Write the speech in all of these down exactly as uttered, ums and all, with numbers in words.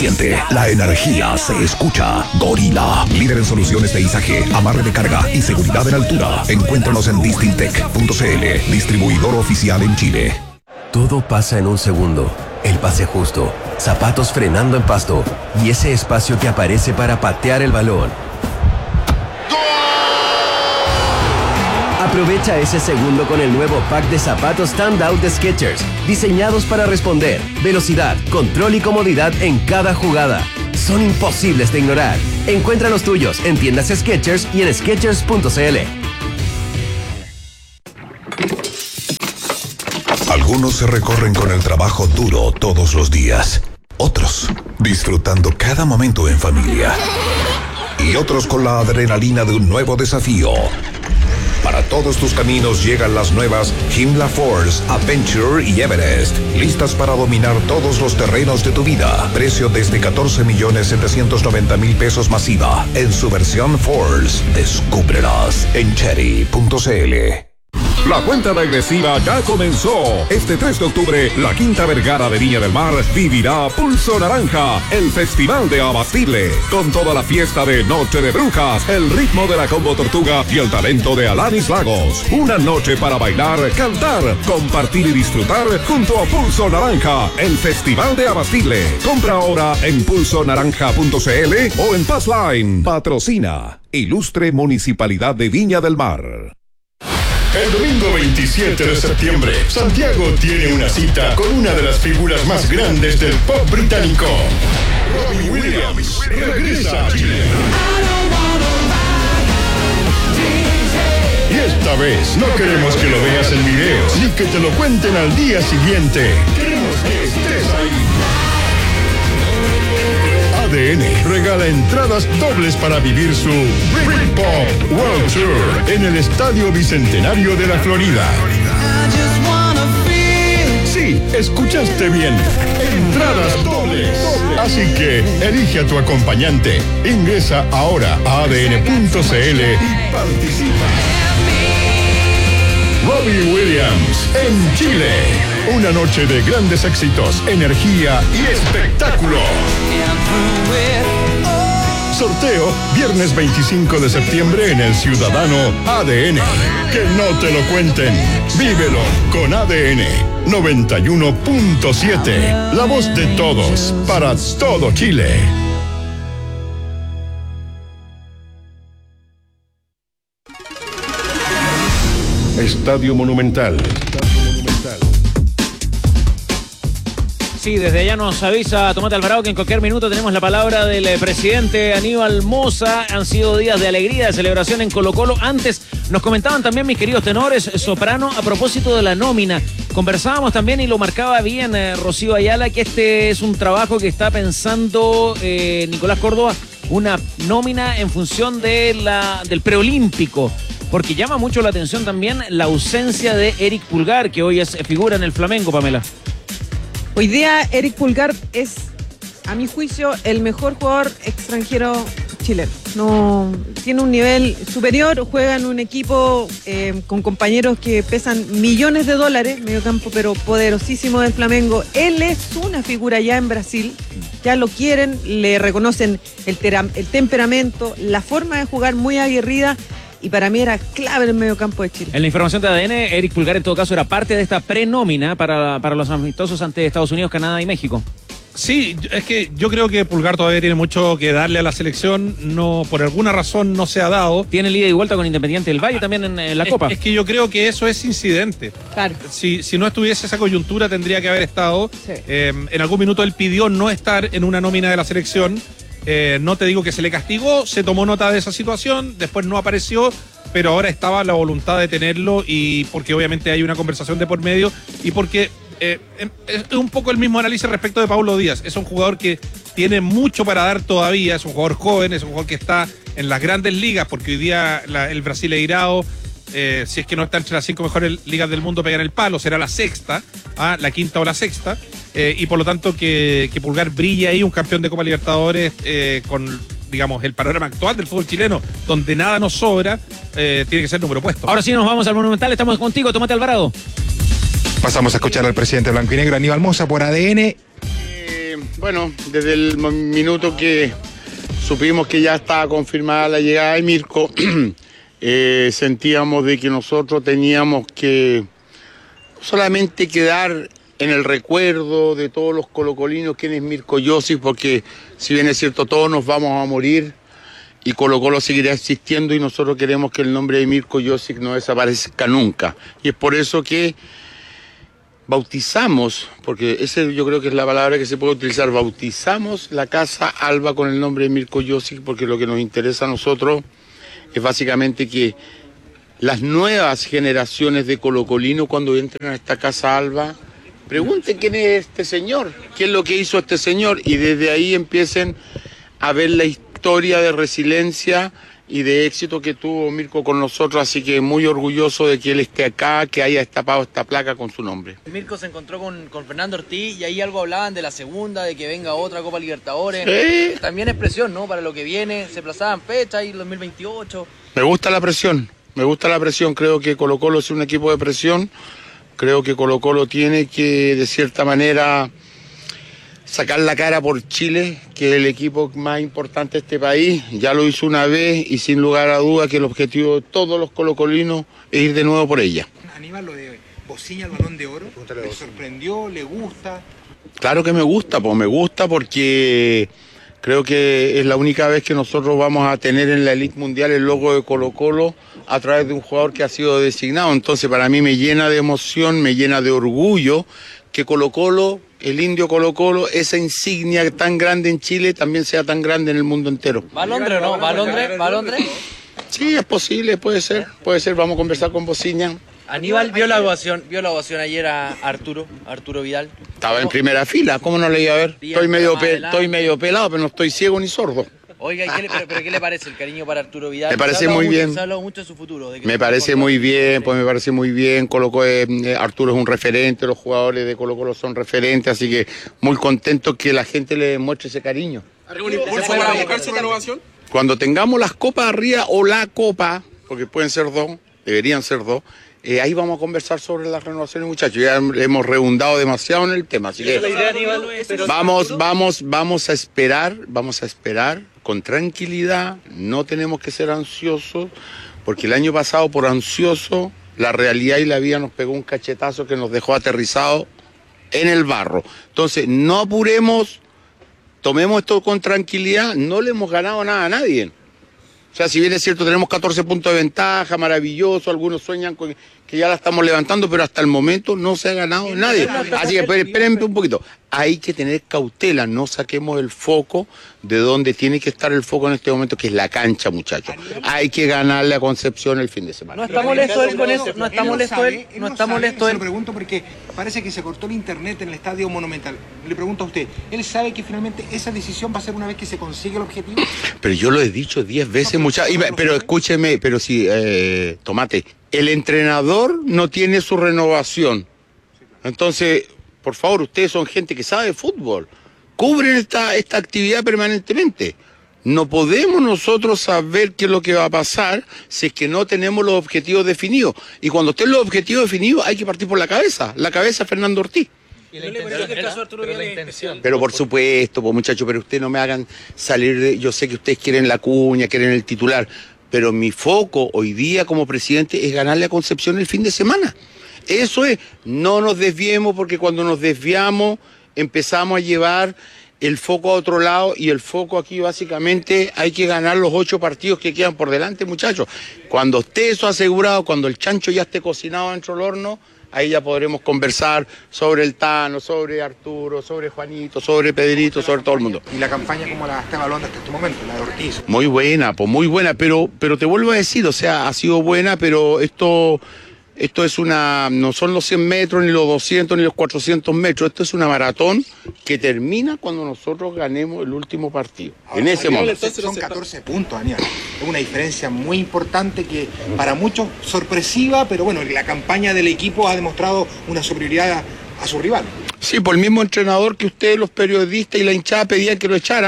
siente, la energía se escucha. Gorila, líder en soluciones de izaje, amarre de carga y seguridad en altura. Encuéntranos en distintec punto c l, distribuidor oficial en Chile. Todo pasa en un segundo. El pase justo, zapatos frenando en pasto y ese espacio que aparece para patear el balón. Aprovecha ese segundo con el nuevo pack de zapatos Standout de Skechers, diseñados para responder, velocidad, control y comodidad en cada jugada. Son imposibles de ignorar. Encuentra los tuyos en tiendas Skechers y en skechers punto c l. Algunos se recorren con el trabajo duro todos los días. Otros disfrutando cada momento en familia. Y otros con la adrenalina de un nuevo desafío. Para todos tus caminos llegan las nuevas Himla Force, Adventure y Everest. Listas para dominar todos los terrenos de tu vida. Precio desde catorce millones setecientos noventa mil pesos masiva. En su versión Force. Descúbrelas en cherry punto c l. La cuenta regresiva ya comenzó. Este tres de octubre, la Quinta Vergara de Viña del Mar vivirá Pulso Naranja, el festival de Abastible, con toda la fiesta de Noche de Brujas, el ritmo de la Combo Tortuga y el talento de Alanis Lagos. Una noche para bailar, cantar, compartir y disfrutar junto a Pulso Naranja, el festival de Abastible. Compra ahora en pulso naranja punto c l o en Passline. Patrocina Ilustre Municipalidad de Viña del Mar. El domingo veintisiete de septiembre, Santiago tiene una cita con una de las figuras más grandes del pop británico. Robbie Williams regresa a Chile. Y esta vez no queremos que lo veas en videos, ni que te lo cuenten al día siguiente. Queremos que estés ahí. A D N regala entradas dobles para vivir su Britpop World Tour en el Estadio Bicentenario de la Florida. Sí, escuchaste bien. Entradas dobles. Así que elige a tu acompañante. Ingresa ahora a a d n punto c l y participa. Robbie Williams en Chile. Una noche de grandes éxitos, energía y espectáculo. Sorteo viernes veinticinco de septiembre en el Ciudadano A D N. Que no te lo cuenten. Vívelo con A D N noventa y uno punto siete. La voz de todos para todo Chile. Estadio Monumental. Sí, desde allá nos avisa Tomate Alvarado que en cualquier minuto tenemos la palabra del presidente Aníbal Mosa. Han sido días de alegría, de celebración en Colo-Colo. Antes nos comentaban también mis queridos tenores soprano a propósito de la nómina. Conversábamos también y lo marcaba bien eh, Rocío Ayala, que este es un trabajo que está pensando eh, Nicolás Córdoba, una nómina en función de la, del preolímpico. Porque llama mucho la atención también la ausencia de Eric Pulgar, que hoy es figura en el Flamengo, Pamela. Hoy día Eric Pulgar es, a mi juicio, el mejor jugador extranjero chileno. No, tiene un nivel superior, juega en un equipo eh, con compañeros que pesan millones de dólares, medio campo, pero poderosísimo del Flamengo. Él es una figura ya en Brasil, ya lo quieren, le reconocen el, tera, el temperamento, la forma de jugar muy aguerrida. Y para mí era clave en el medio campo de Chile. En la información de A D N, Eric Pulgar en todo caso era parte de esta prenómina para, para los amistosos ante Estados Unidos, Canadá y México. Sí, es que yo creo que Pulgar todavía tiene mucho que darle a la selección, no, por alguna razón no se ha dado. Tiene ida y vuelta con Independiente del Valle también en, en la es, Copa. Es que yo creo que eso es incidente. Claro. Si, si no estuviese esa coyuntura tendría que haber estado. Sí. Eh, en algún minuto él pidió no estar en una nómina de la selección. Eh, no te digo que se le castigó, se tomó nota de esa situación, después no apareció, pero ahora estaba la voluntad de tenerlo y porque obviamente hay una conversación de por medio y porque eh, es un poco el mismo análisis respecto de Paulo Díaz. Es un jugador que tiene mucho para dar todavía, es un jugador joven, es un jugador que está en las grandes ligas porque hoy día la, el Brasileirao, eh, si es que no está entre las cinco mejores ligas del mundo, pegan el palo, será la sexta, ¿ah? la quinta o la sexta. Eh, y por lo tanto que, que Pulgar brille ahí, un campeón de Copa Libertadores eh, con, digamos, el panorama actual del fútbol chileno, donde nada nos sobra, eh, tiene que ser número puesto. Ahora sí nos vamos al Monumental, estamos contigo, Tomate Alvarado. Pasamos a escuchar al presidente blanco y negro, Aníbal Mosa, por A D N. Eh, Bueno, desde el minuto que supimos que ya estaba confirmada la llegada de Mirko, eh, sentíamos de que nosotros teníamos que solamente quedar en el recuerdo de todos los colocolinos quién es Mirko Josic, porque si bien es cierto todos nos vamos a morir y Colo Colo seguirá existiendo y nosotros queremos que el nombre de Mirko Josic no desaparezca nunca. Y es por eso que bautizamos, porque ese yo creo que es la palabra que se puede utilizar, bautizamos la Casa Alba con el nombre de Mirko Josic, porque lo que nos interesa a nosotros es básicamente que las nuevas generaciones de colocolinos cuando entren a esta Casa Alba pregunten quién es este señor, qué es lo que hizo este señor, y desde ahí empiecen a ver la historia de resiliencia y de éxito que tuvo Mirko con nosotros, así que muy orgulloso de que él esté acá, que haya destapado esta placa con su nombre. Mirko se encontró con, con Fernando Ortiz y ahí algo hablaban de la segunda, de que venga otra Copa Libertadores. Sí. También es presión, ¿no? Para lo que viene, se aplazaban fechas y el dos mil veintiocho. Me gusta la presión, me gusta la presión, creo que Colo Colo es un equipo de presión, creo que Colo Colo tiene que de cierta manera sacar la cara por Chile, que es el equipo más importante de este país. Ya lo hizo una vez y sin lugar a duda que el objetivo de todos los colocolinos es ir de nuevo por ella. Aníbal, lo de Bociña, el Balón de Oro, ¿le sorprendió? ¿Le gusta? Claro que me gusta, pues me gusta porque creo que es la única vez que nosotros vamos a tener en la Elite Mundial el logo de Colo Colo a través de un jugador que ha sido designado. Entonces para mí me llena de emoción, me llena de orgullo que Colo Colo, el indio Colo Colo, esa insignia tan grande en Chile, también sea tan grande en el mundo entero. ¿Va a Londres o no? ¿Va a Londres? ¿Va a Londres? Sí, es posible, puede ser, puede ser, vamos a conversar con Bociña. Aníbal vio la ovación, vio la ovación ayer a Arturo, Arturo Vidal. Estaba en primera fila, ¿cómo no le iba a ver? Estoy medio, pe estoy medio pelado, pero no estoy ciego ni sordo. Oiga, ¿qué le, pero, pero ¿qué le parece el cariño para Arturo Vidal? Me parece muy mucho, bien. Se ha hablado mucho de su futuro. De que me parece muy bien, pues me parece muy bien. Colo Colo, eh, Arturo es un referente, los jugadores de Colo Colo son referentes, así que muy contento que la gente le muestre ese cariño. ¿Algún impulso para buscar su renovación? Cuando tengamos las copas arriba o la copa, porque pueden ser dos, deberían ser dos, Eh, ahí vamos a conversar sobre las renovaciones, muchachos. Ya hemos redundado demasiado en el tema, así que vamos, vamos, vamos a esperar, vamos a esperar con tranquilidad. No tenemos que ser ansiosos, porque el año pasado por ansioso la realidad y la vida nos pegó un cachetazo que nos dejó aterrizados en el barro. Entonces no apuremos, tomemos esto con tranquilidad. No le hemos ganado nada a nadie. O sea, si bien es cierto, tenemos catorce puntos de ventaja, maravilloso, algunos sueñan con que ya la estamos levantando, pero hasta el momento no se ha ganado nadie. Así que espérenme un poquito. Hay que tener cautela, no saquemos el foco de donde tiene que estar el foco en este momento, que es la cancha, muchachos. Hay que ganarle a Concepción el fin de semana. No está molesto él con eso, no está molesto él, no está molesto él. Se lo pregunto porque parece que se cortó el internet en el Estadio Monumental. Le pregunto a usted, ¿él sabe que finalmente esa decisión va a ser una vez que se consigue el objetivo? Pero yo lo he dicho diez veces, muchachos. Pero escúcheme, pero sí, eh, Tomate, el entrenador no tiene su renovación. Entonces, por favor, ustedes son gente que sabe de fútbol. Cubren esta, esta actividad permanentemente. No podemos nosotros saber qué es lo que va a pasar si es que no tenemos los objetivos definidos. Y cuando estén los objetivos definidos hay que partir por la cabeza. La cabeza es Fernando Ortiz. ¿Y la intención del caso de Arturo Vidal es especial? Pero por supuesto, pues muchachos, pero ustedes no me hagan salir de... Yo sé que ustedes quieren la cuña, quieren el titular, pero mi foco hoy día como presidente es ganarle a Concepción el fin de semana. Eso es, no nos desviemos, porque cuando nos desviamos empezamos a llevar el foco a otro lado, y el foco aquí básicamente hay que ganar los ocho partidos que quedan por delante, muchachos. Cuando esté eso asegurado, cuando el chancho ya esté cocinado dentro del horno, ahí ya podremos conversar sobre el Tano, sobre Arturo, sobre Juanito, sobre Pedrito, sobre todo el mundo. ¿Y la campaña cómo la está evaluando hasta este momento, la de Ortiz? Muy buena, pues muy buena, pero, pero te vuelvo a decir, o sea, ha sido buena, pero esto... Esto es una, no son los cien metros, ni los doscientos, ni los cuatrocientos metros. Esto es una maratón que termina cuando nosotros ganemos el último partido. Ahora, en ese momento. Son catorce puntos, Aníbal. Es una diferencia muy importante que para muchos sorpresiva, pero bueno, la campaña del equipo ha demostrado una superioridad a, a su rival. Sí, por el mismo entrenador que ustedes, los periodistas y la hinchada pedían que lo echaran,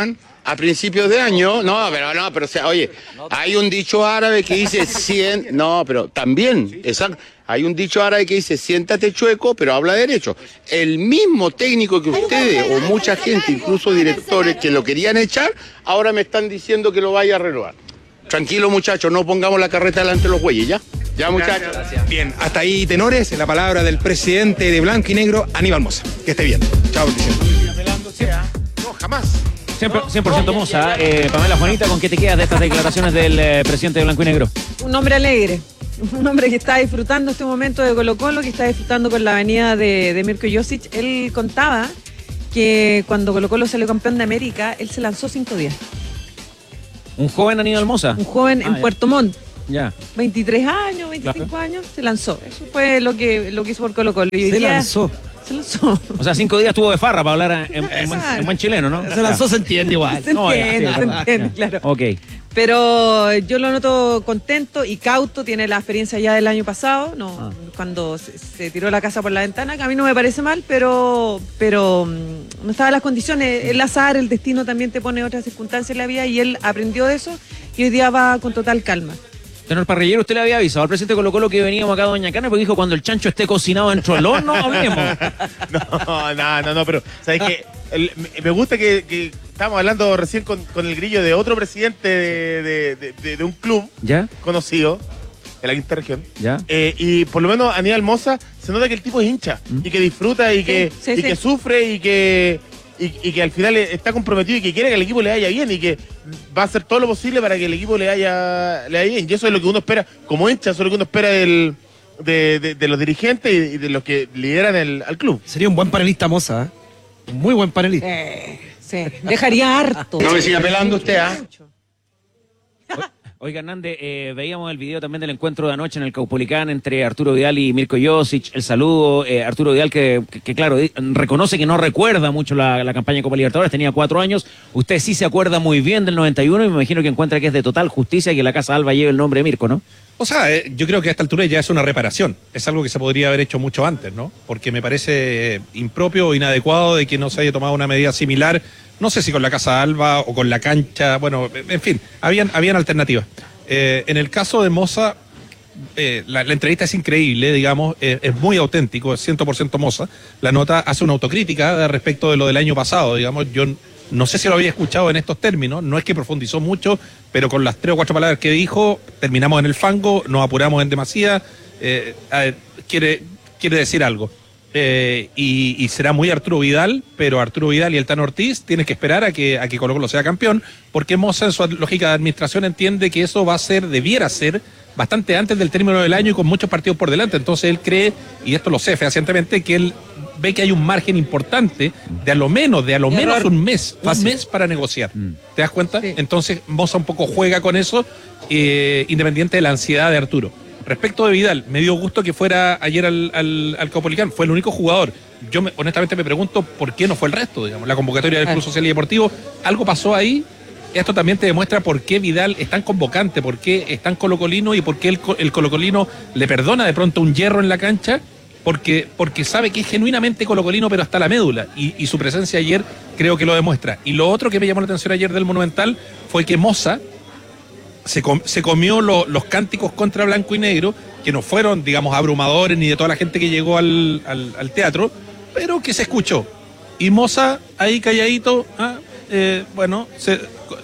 a principios de año, no, pero no, pero o sea, oye, hay un dicho árabe que dice cien, no, pero también, exacto, hay un dicho árabe que dice siéntate chueco, pero habla derecho. El mismo técnico que ustedes, o mucha gente, incluso directores que lo querían echar, ahora me están diciendo que lo vaya a renovar. Tranquilo, muchachos, no pongamos la carreta delante de los güeyes, ¿ya? Ya, muchachos. Gracias. Bien, hasta ahí, tenores, la palabra del presidente de Blanco y Negro, Aníbal Mosa. Que esté bien. Chao, presidente. No, jamás. cien por ciento Moza. Eh, Pamela Juanita, ¿con qué te quedas de estas declaraciones del eh, presidente de Blanco y Negro? Un hombre alegre, un hombre que está disfrutando este momento de Colo Colo, que está disfrutando con la venida de, de Mirko Josic. Él contaba que cuando Colo Colo salió campeón de América, él se lanzó cinco días. ¿Un joven Aníbal Moza? Un joven ah, en ya. Puerto Montt. Ya. veintitrés años, veinticinco claro. años, se lanzó. Eso fue lo que, lo que hizo por Colo Colo. Y hoy se día, lanzó. Se lanzó. O sea, cinco días estuvo de farra para hablar en, en, en, buen, en buen chileno, ¿no? Se lanzó, se entiende igual. Se no, entiende, ya, se entiende, claro. Ok. Pero yo lo noto contento y cauto, tiene la experiencia ya del año pasado, no, ah. cuando se, se tiró la casa por la ventana, que a mí no me parece mal, pero, pero no estaban las condiciones. El azar, el destino también te pone otras circunstancias en la vida y él aprendió de eso y hoy día va con total calma. Tenor Parrillero, usted le había avisado al presidente Colo Colo que veníamos acá a Doña Cana porque dijo cuando el chancho esté cocinado dentro del horno, hablemos. No, no, no, no, pero ¿sabes qué? El, me gusta que, que estábamos hablando recién con, con el grillo de otro presidente de, de, de, de, de un club ¿Ya? conocido de la quinta región. ¿Ya? Eh, y por lo menos Aníbal Moza se nota que el tipo es hincha ¿Mm? y que disfruta y que, sí, sí, y sí. que sufre y que... Y, y que al final está comprometido y que quiere que el equipo le vaya bien y que va a hacer todo lo posible para que el equipo le vaya, le vaya bien. Y eso es lo que uno espera como hincha, eso es lo que uno espera del, de, de, de los dirigentes y de los que lideran el, al club. Sería un buen panelista, Moza, ¿eh? Un muy buen panelista. Eh, sí, dejaría harto. No me siga pelando usted, ¿ah? ¿eh? Oiga, Hernández, eh, veíamos el video también del encuentro de anoche en el Caupolicán entre Arturo Vidal y Mirko Josic. El saludo, eh, Arturo Vidal que, que, que claro, reconoce que no recuerda mucho la, la campaña de Copa Libertadores, tenía cuatro años. Usted sí se acuerda muy bien del noventa y uno y me imagino que encuentra que es de total justicia que la Casa Alba lleve el nombre de Mirko, ¿no? O sea, eh, yo creo que a esta altura ya es una reparación. Es algo que se podría haber hecho mucho antes, ¿no? Porque me parece eh, impropio o inadecuado de que no se haya tomado una medida similar. No sé si con la Casa Alba o con la cancha. Bueno, en fin, habían, habían alternativas. Eh, en el caso de Moza, eh, la, la entrevista es increíble, digamos, eh, es muy auténtico, es cien por ciento Moza. La nota hace una autocrítica respecto de lo del año pasado, digamos. Yo no sé si lo había escuchado en estos términos, no es que profundizó mucho, pero con las tres o cuatro palabras que dijo, terminamos en el fango, nos apuramos en demasía, eh, eh, quiere, quiere decir algo. Eh, y, y será muy Arturo Vidal, pero Arturo Vidal y el Tano Ortiz tienen que esperar a que, a que Colo Colo sea campeón, porque Moza en su lógica de administración entiende que eso va a ser, debiera ser, bastante antes del término del año y con muchos partidos por delante. Entonces él cree, y esto lo sé fehacientemente, que él ve que hay un margen importante de a lo menos, de a lo de menos error. un mes, Fácil. un mes para negociar. Mm. ¿Te das cuenta? Sí. Entonces Moza un poco juega con eso, eh, independiente de la ansiedad de Arturo. Respecto de Vidal, me dio gusto que fuera ayer al, al, al Caupolicán, fue el único jugador. Yo me, honestamente me pregunto por qué no fue el resto, digamos, la convocatoria del Club Social y Deportivo. Algo pasó ahí, esto también te demuestra por qué Vidal es tan convocante, por qué es tan colocolino y por qué el, el colocolino le perdona de pronto un hierro en la cancha, porque, porque sabe que es genuinamente colocolino pero hasta la médula, y, y su presencia ayer creo que lo demuestra. Y lo otro que me llamó la atención ayer del Monumental fue que Moza Se, com se comió lo, los cánticos contra blanco y negro, que no fueron, digamos, abrumadores ni de toda la gente que llegó al, al, al teatro, pero que se escuchó. Y Moza, ahí calladito, ah, eh, bueno, se,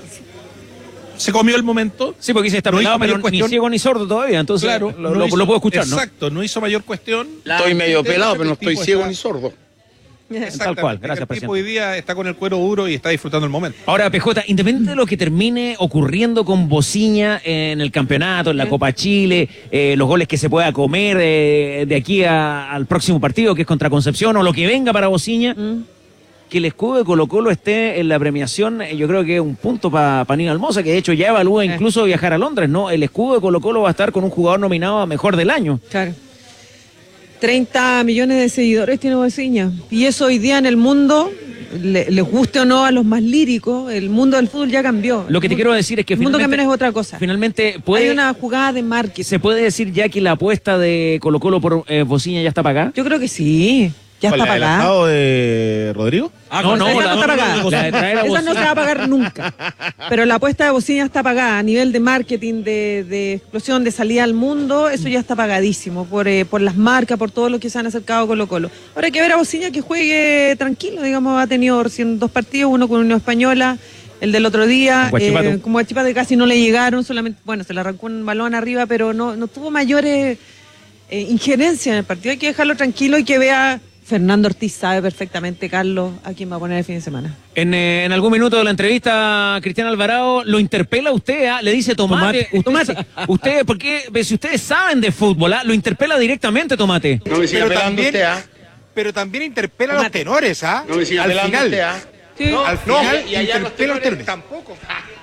se comió el momento. Sí, porque se está pelado, pero ni ciego ni sordo todavía, entonces claro, lo, no lo, hizo, lo puedo escuchar, ¿no? Exacto, no hizo mayor cuestión. Estoy medio pelado, pero no estoy ciego ni sordo. Tal cual, gracias, el presidente. tipo hoy día está con el cuero duro y está disfrutando el momento. Ahora, P J, independiente de lo que termine ocurriendo con Bociña en el campeonato, en la Copa Chile, eh, los goles que se pueda comer eh, de aquí a, al próximo partido, que es contra Concepción, o lo que venga para Bociña, mm. que el escudo de Colo Colo esté en la premiación, yo creo que es un punto para pa Aníbal Moza, que de hecho ya evalúa eh. incluso viajar a Londres, ¿no? El escudo de Colo Colo va a estar con un jugador nominado a Mejor del Año. Claro. treinta millones de seguidores tiene Bociña. Y eso hoy día en el mundo, le, les guste o no a los más líricos, el mundo del fútbol ya cambió. Lo que te quiero decir es que el mundo también es otra cosa. Finalmente puede, hay una jugada de marketing. ¿Se puede decir ya que la apuesta de Colo Colo por eh, Bociña ya está pagada? Yo creo que sí. Ya está ¿La del pagada. asado de Rodrigo? Ah, no, no, esa la- no está la- pagada. la de traer a Esa no se va a pagar nunca. Pero la apuesta de bocina está pagada a nivel de marketing, de, de explosión, de salida al mundo. Eso ya está pagadísimo por, eh, por las marcas, por todo lo que se han acercado a Colo Colo. Ahora hay que ver a Bocina que juegue tranquilo. Digamos, ha tenido recién dos partidos, uno con Unión Española, el del otro día. Guachipato. Eh, como Guachipato casi no le llegaron, solamente, bueno, se le arrancó un balón arriba, pero no, no tuvo mayores eh, injerencias en el partido. Hay que dejarlo tranquilo y que vea. Fernando Ortiz sabe perfectamente, Carlos, a quién va a poner el fin de semana. En, eh, en algún minuto de la entrevista, Cristian Alvarado lo interpela a usted, ¿ah? Le dice Tomate, usted, Tomate. sa- usted, porque si ustedes saben de fútbol, ¿ah? Lo interpela directamente Tomate. No me siga pelando usted, ¿ah? Pero también interpela a los tenores, ¿ah? No me siga Al pelando final, usted, ¿ah? Sí. al final y allá los interpela a los tenores. tampoco.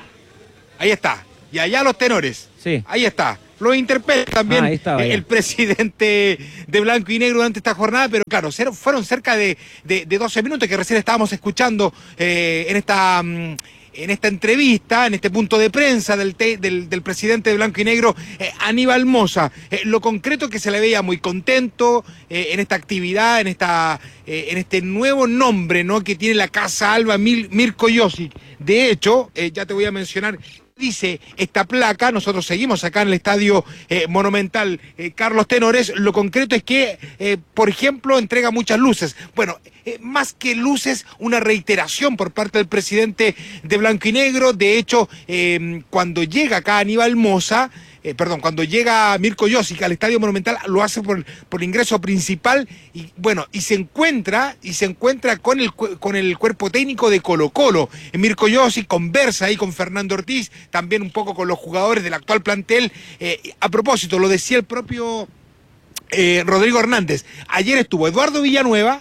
Ahí está. Y allá los tenores. Sí. Ahí está. Lo interpela también Ah, ahí estaba, el, ya. el presidente de Blanco y Negro durante esta jornada, pero claro, ser- fueron cerca de, de, de doce minutos que recién estábamos escuchando eh, en esta... mm, en esta entrevista, en este punto de prensa del, te- del, del presidente de Blanco y Negro, eh, Aníbal Mosa. Eh, lo concreto que se le veía muy contento eh, en esta actividad, en esta eh, en este nuevo nombre, ¿no?, que tiene la Casa Alba Mil- Mirko Josic. De hecho, eh, ya te voy a mencionar, dice esta placa, nosotros seguimos acá en el Estadio eh, Monumental eh, Carlos Tenores, lo concreto es que, eh, por ejemplo, entrega muchas luces. Bueno, eh, más que luces, una reiteración por parte del presidente de Blanco y Negro. De hecho, eh, cuando llega acá Aníbal Mosa, eh, perdón, cuando llega Mirko Josic al Estadio Monumental, lo hace por, por ingreso principal y bueno, y se encuentra, y se encuentra con el, cu- con el cuerpo técnico de Colo Colo. Eh, Mirko Josic conversa ahí con Fernando Ortiz, también un poco con los jugadores del actual plantel. Eh, a propósito, lo decía el propio eh, Rodrigo Hernández, ayer estuvo Eduardo Villanueva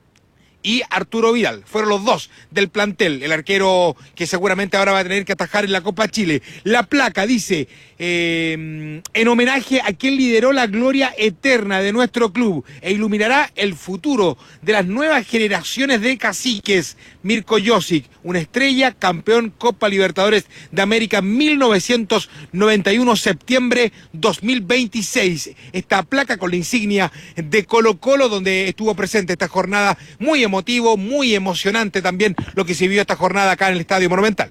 y Arturo Vidal, fueron los dos del plantel, el arquero que seguramente ahora va a tener que atajar en la Copa Chile. La placa dice, eh, en homenaje a quien lideró la gloria eterna de nuestro club e iluminará el futuro de las nuevas generaciones de caciques, Mirko Josic, una estrella, campeón Copa Libertadores de América mil novecientos noventa y uno, septiembre dos mil veintiséis. Esta placa con la insignia de Colo Colo, donde estuvo presente esta jornada muy emotivo, muy emocionante también lo que se vivió esta jornada acá en el Estadio Monumental.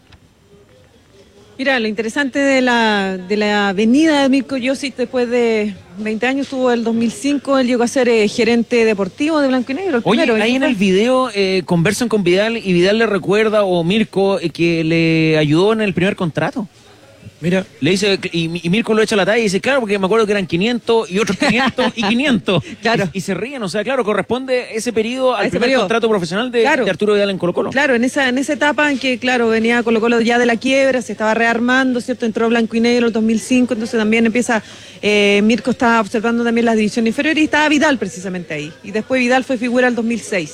Mira, lo interesante de la, de la venida de Mirko Josic después de veinte años, estuvo el dos mil cinco, él llegó a ser eh, gerente deportivo de Blanco y Negro. El Oye, primero, ahí ¿y en fue? el video eh, conversan con Vidal y Vidal le recuerda, o Mirko, eh, que le ayudó en el primer contrato. Mira, Le dice, y, y Mirko lo echa a la talla y dice, claro, porque me acuerdo que eran quinientos y otros quinientos y quinientos. Claro. Y, y se ríen, o sea, claro, corresponde ese periodo al ese primer periodo. contrato profesional de, Claro. de Arturo Vidal en Colo Colo. Claro, en esa, en esa etapa en que, claro, venía Colo Colo ya de la quiebra, se estaba rearmando, ¿cierto? Entró Blanco y Negro en el dos mil cinco, entonces también empieza, eh, Mirko estaba observando también las divisiones inferiores y estaba Vidal precisamente ahí. Y después Vidal fue figura el dos mil seis.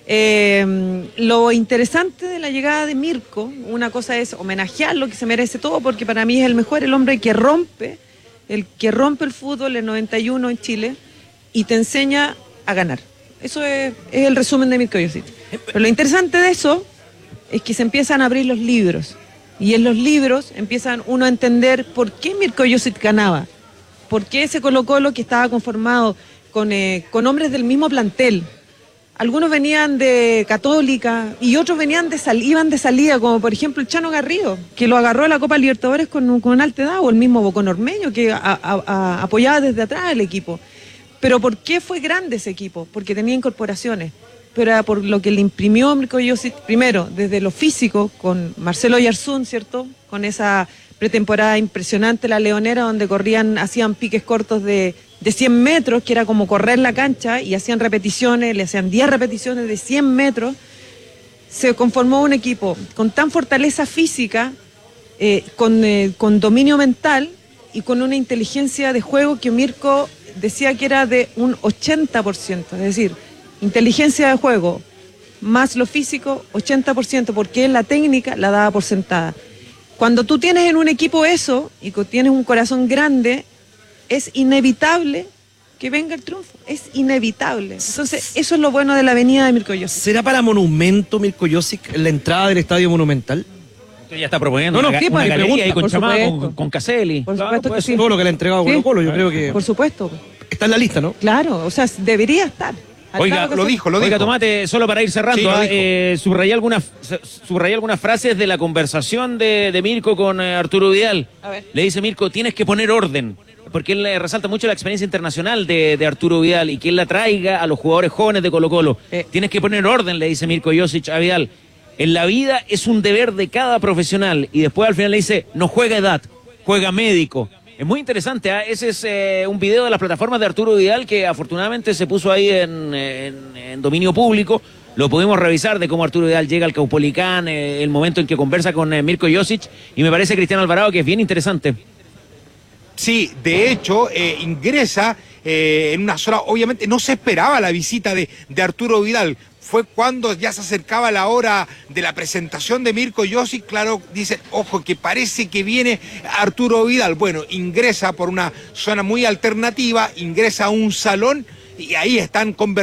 Eh, lo interesante de la llegada de Mirko, una cosa es homenajearlo, que se merece todo, porque para mí es el mejor, el hombre que rompe, el que rompe el fútbol en noventa y uno en Chile y te enseña a ganar. Eso es, es el resumen de Mirko Josic. Pero lo interesante de eso es que se empiezan a abrir los libros y en los libros empiezan uno a entender por qué Mirko Josic ganaba, por qué ese Colo Colo que estaba conformado con, eh, con hombres del mismo plantel. Algunos venían de Católica y otros venían de sal, iban de salida, como por ejemplo el Chano Garrido, que lo agarró a la Copa Libertadores con, con alta edad, o el mismo Bocón Ormeño, que a, a, a, apoyaba desde atrás el equipo. Pero ¿por qué fue grande ese equipo? Porque tenía incorporaciones. Pero era por lo que le imprimió Mirko Josic, primero, desde lo físico, con Marcelo Yarzún, ¿cierto? Con esa pretemporada impresionante, la Leonera, donde corrían, hacían piques cortos de, de cien metros, que era como correr la cancha, y hacían repeticiones, le hacían diez repeticiones de cien metros. Se conformó un equipo con tan fortaleza física, eh, con, eh, con dominio mental y con una inteligencia de juego que Mirko decía que era de un ochenta por ciento, es decir, inteligencia de juego más lo físico, ochenta por ciento, porque la técnica la daba por sentada. Cuando tú tienes en un equipo eso y que tienes un corazón grande, es inevitable que venga el triunfo, es inevitable. Entonces, eso es lo bueno de la venida de Mirko Josic. ¿será para monumento Mirko Josic la entrada del Estadio Monumental? Usted ya está proponiendo No, no, una, sí, una pues, galería pregunta, ahí con por Chamaco, supuesto. con, con Caselli. Por Claro, supuesto puede que ser. sí. Todo lo que le ha entregado Sí. Colo Colo, yo creo que Por supuesto. está en la lista, ¿no? Claro, o sea, debería estar. Oiga, lo dijo, lo Oiga, dijo. Tomate, solo para ir cerrando, Sí, lo ¿ah? dijo. eh, subrayé, algunas, subrayé algunas frases de la conversación de, de Mirko con eh, Arturo Vidal. A ver. Le dice Mirko, tienes que poner orden, porque él eh, resalta mucho la experiencia internacional de, de Arturo Vidal y que él la traiga a los jugadores jóvenes de Colo Colo. Eh. Tienes que poner orden, le dice Mirko Josic a Vidal. En la vida es un deber de cada profesional. Y después al final le dice, no juega edad, juega médico. Es muy interesante, ¿eh? Ese es eh, un video de las plataformas de Arturo Vidal que afortunadamente se puso ahí en, en, en dominio público. Lo pudimos revisar de cómo Arturo Vidal llega al Caupolicán, eh, el momento en que conversa con eh, Mirko Josic. Y me parece, Cristiano Alvarado, que es bien interesante. Sí, de hecho, eh, ingresa eh, en una zona, obviamente no se esperaba la visita de, de Arturo Vidal. Fue cuando ya se acercaba la hora de la presentación de Mirko Josic, claro, dicen, ojo, que parece que viene Arturo Vidal. Bueno, ingresa por una zona muy alternativa, ingresa a un salón y ahí están conversando.